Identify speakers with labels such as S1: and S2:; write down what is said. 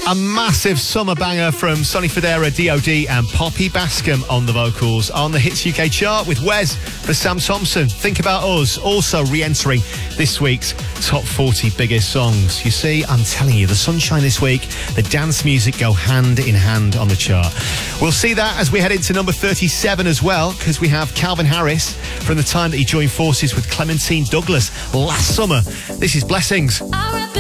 S1: A massive summer banger from Sonny Fodera, D.O.D. and Poppy Bascom on the vocals on the Hits UK chart with Wes for Sam Thompson. Think About Us, also re-entering this week's top 40 biggest songs. You see, I'm telling you, the sunshine this week, the dance music go hand in hand on the chart. We'll see that as we head into number 37 as well, because we have Calvin Harris from the time that he joined forces with Clementine Douglas last summer. This is Blessings.